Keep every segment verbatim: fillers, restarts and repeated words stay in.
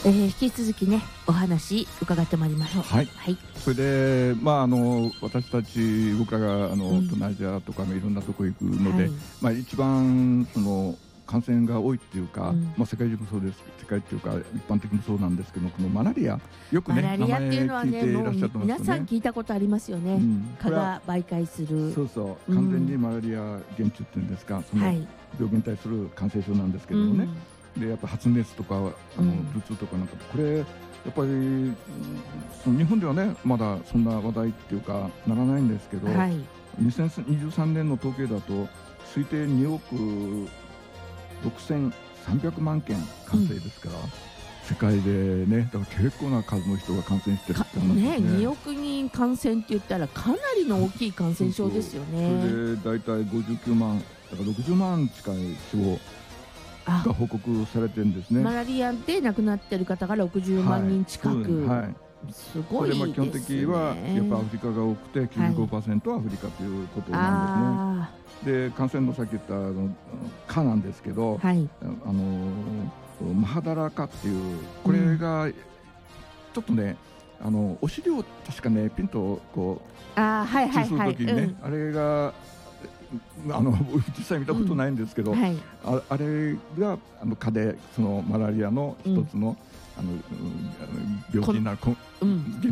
えー、引き続きねお話伺ってまいりましょう。 はい、 はい、 それで、まあ、あの私たち僕らがあの、 うん、 東南アジアとか、ね、いろんなとこ行くので、 はい、 まあ、一番その感染が多いっていうか、 うん、 まあ、世界中もそうです。世界っていうか一般的にもそうなんですけど、このマラリアよくねマラリアっていうのは名ねもう前聞いていらっしゃってますよね。 皆さん聞いたことありますよね、 うん、 蚊が媒介する。 そうそう、 うん、 完全にマラリア原虫っていうんですか、そのはい、 病気に対する感染症なんですけどもね、うん、でやっぱ発熱とかあの、 うん、 頭痛とかなんかこれやっぱり、うん、その日本ではねまだそんな話題っていうかならないんですけど、はい、にせんにじゅうさんねんの統計だと推定におくろくせんさんびゃくまんけん感染ですから、うん、世界でねだから結構な数の人が感染してるって話ですね。 ね、におくにん感染って言ったらかなりの大きい感染症ですよね。 そうそう、それでだいたいごじゅうきゅうまんだからろくじゅうまん近い死亡が報告されてるんですね。 マラリアで亡くなっている方がろくじゅうまんにん近く、はいはい、すごいですね。 基本的にはやっぱアフリカが多くて きゅうじゅうごパーセント はアフリカということなんですね。で感染のさっき言ったあの蚊なんですけど、はい、あのマハダラ蚊っていうこれがちょっとね、うん、あのお尻を確かねピンとこうあ、はいはいはい、 する時にね、うん、あれがあの実際見たことないんですけど、うん、はい、あ, あれがあの蚊でそのマラリアの一つの、うん、あの病気になるこ、うん、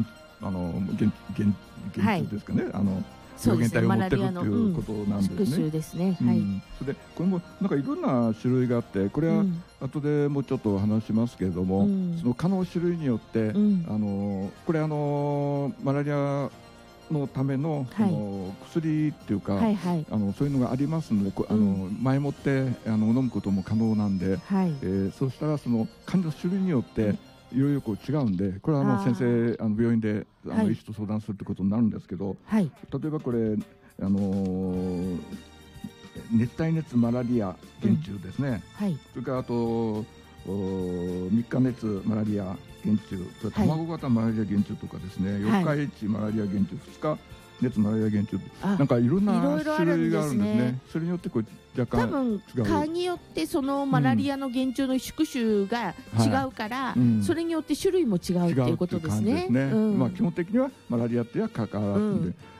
あの現現ですかね、はい、あの病原体を持ってるっていうことなんですね。 ですね。はい。うん、 それでこれもなんかいろんな種類があってこれは後でもうちょっと話しますけれども、うん、その蚊の種類によって、うん、あのこれあのマラリアのための、はい、あの薬っていうか、はいはい、あのそういうのがありますので、あの、うん、前もってあの飲むことも可能なんで、はい、えー、そうしたらその患者の種類によって、うん、いろいろこう違うんでこれはあの先生あの病院であの、はい、医師と相談するってことになるんですけど、はい、例えばこれ、あのー、熱帯熱マラリア原虫ですね、うん、はい、それからあとみっか熱マラリア原虫、それ卵型マラリア原虫とかですね、はい、よっかエイチマラリア原虫、ふつか熱マラリア原虫、なんかいろんな種類があるんですね。それによってこう若干違う。多分蚊によってそのマラリアの原虫の宿主が違うから、はい、うん、それによって種類も違うっていうことですね。まあ基本的にはマラリアっていうのは蚊から、うん、